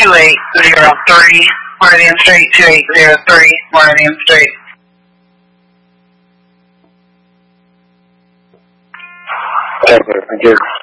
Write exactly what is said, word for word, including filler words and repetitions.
two eight zero three, Meridian Street, two eight zero three, Meridian Street. Okay, thank you.